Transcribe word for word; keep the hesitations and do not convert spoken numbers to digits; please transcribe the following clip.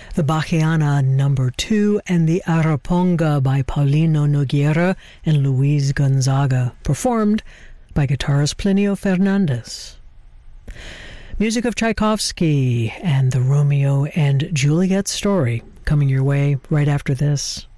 the Bachiana number two, and the Araponga by Paulino Nogueira and Luis Gonzaga, performed by guitarist Plinio Fernandez. Music of Tchaikovsky and the Romeo and Juliet story coming your way right after this.